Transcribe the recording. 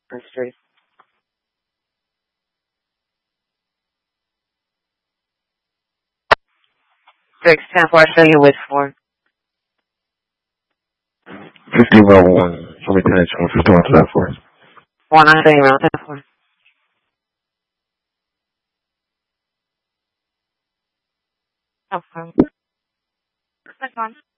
Street. 610 4, show you which floor. 50 level 1. Show me 10 inch 151 to that floor. 1, I'm showing you around that floor. Oh, Click on.